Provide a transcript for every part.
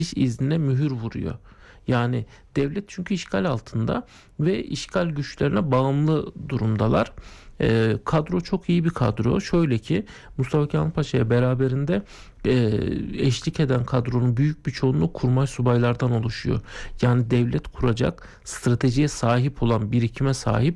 iznine mühür vuruyor. Yani devlet çünkü işgal altında ve işgal güçlerine bağımlı durumdalar. Kadro çok iyi bir kadro. Şöyle ki Mustafa Kemal Paşa'ya beraberinde e, eşlik eden kadronun büyük bir çoğunluğu kurmay subaylardan oluşuyor. Yani devlet kuracak stratejiye sahip olan, birikime sahip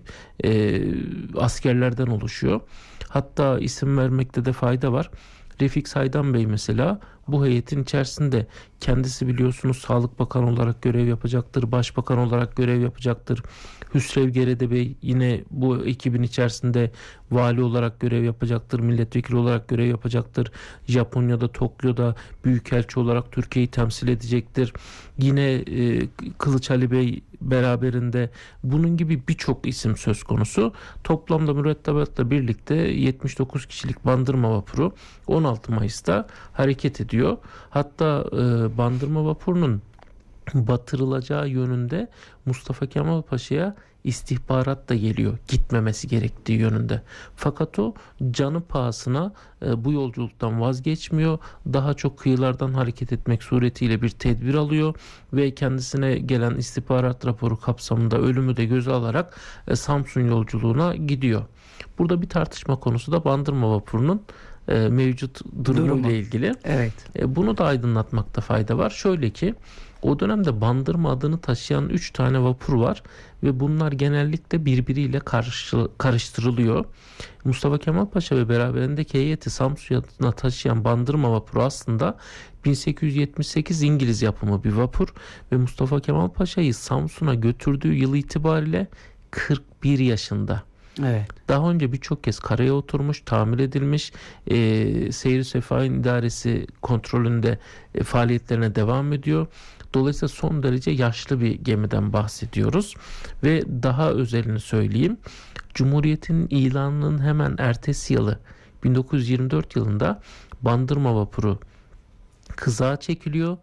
askerlerden oluşuyor. Hatta isim vermekte de fayda var. Refik Saydam Bey mesela bu heyetin içerisinde, kendisi biliyorsunuz Sağlık Bakanı olarak görev yapacaktır, Başbakan olarak görev yapacaktır. Hüsrev Gerede Bey yine bu ekibin içerisinde vali olarak görev yapacaktır, milletvekili olarak görev yapacaktır. Japonya'da, Tokyo'da büyükelçi olarak Türkiye'yi temsil edecektir. Yine Kılıç Ali Bey beraberinde, bunun gibi birçok isim söz konusu. Toplamda mürettebatla birlikte 79 kişilik Bandırma vapuru 16 Mayıs'ta hareket ediyor. Hatta Bandırma vapurunun batırılacağı yönünde Mustafa Kemal Paşa'ya istihbarat da geliyor, gitmemesi gerektiği yönünde. Fakat o canı pahasına bu yolculuktan vazgeçmiyor. Daha çok kıyılardan hareket etmek suretiyle bir tedbir alıyor ve kendisine gelen istihbarat raporu kapsamında ölümü de göze alarak Samsun yolculuğuna gidiyor. Burada bir tartışma konusu da Bandırma vapurunun mevcut durumuyla ilgili. Evet. Bunu da aydınlatmakta fayda var. Şöyle ki o dönemde Bandırma adını taşıyan 3 tane vapur var ve bunlar genellikle birbiriyle karıştırılıyor. Mustafa Kemal Paşa ve beraberindeki heyeti Samsun'a taşıyan Bandırma vapuru aslında 1878 İngiliz yapımı bir vapur ve Mustafa Kemal Paşa'yı Samsun'a götürdüğü yıl itibariyle 41 yaşında. Evet. Daha önce birçok kez karaya oturmuş, tamir edilmiş, Seyir-i Sefahin İdaresi kontrolünde faaliyetlerine devam ediyor. Dolayısıyla son derece yaşlı bir gemiden bahsediyoruz. Ve daha özelini söyleyeyim. Cumhuriyet'in ilanının hemen ertesi yılı 1924 yılında Bandırma vapuru kızığa çekiliyor.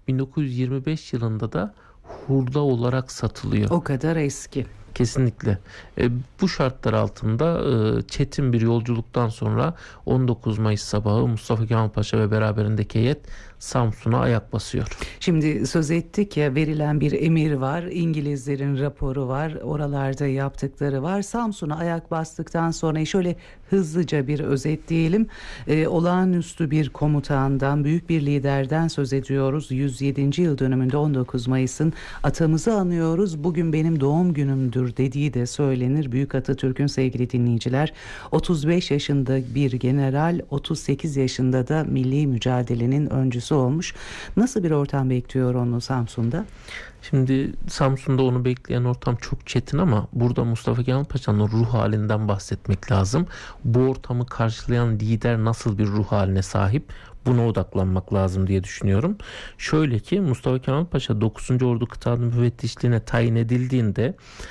1925 yılında da hurda olarak satılıyor. O kadar eski. Kesinlikle. Bu şartlar altında çetin bir yolculuktan sonra 19 Mayıs sabahı Mustafa Kemal Paşa ve beraberindeki heyet Samsun'a ayak basıyor. Şimdi söz ettik ya, verilen bir emir var, İngilizlerin raporu var, oralarda yaptıkları var. Samsun'a ayak bastıktan sonra şöyle hızlıca bir özetleyelim. Olağanüstü bir komutandan, büyük bir liderden söz ediyoruz. 107. yıl dönümünde 19 Mayıs'ın atamızı anıyoruz. Bugün benim doğum günümdür dediği de söylenir. Büyük Atatürk'ün, sevgili dinleyiciler, 35 yaşında bir general, 38 yaşında da milli mücadelenin öncüsü olmuş. Nasıl bir ortam bekliyor onu Samsun'da? Şimdi Samsun'da onu bekleyen ortam çok çetin ama burada Mustafa Kemal Paşa'nın ruh halinden bahsetmek lazım. Bu ortamı karşılayan lider nasıl bir ruh haline sahip? Buna odaklanmak lazım diye düşünüyorum. Şöyle ki Mustafa Kemal Paşa 9. Ordu Kıta Müfettişliğine tayin edildiğinde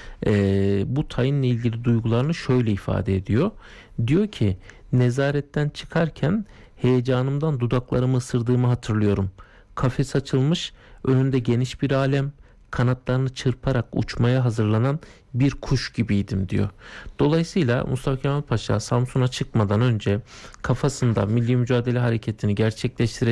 bu tayinle ilgili duygularını şöyle ifade ediyor. Diyor ki nezaretten çıkarken heyecanımdan dudaklarımı ısırdığımı hatırlıyorum. Kafes açılmış, önünde geniş bir alem, kanatlarını çırparak uçmaya hazırlanan bir kuş gibiydim diyor. Dolayısıyla Mustafa Kemal Paşa Samsun'a çıkmadan önce kafasında milli mücadele hareketini gerçekleştirecek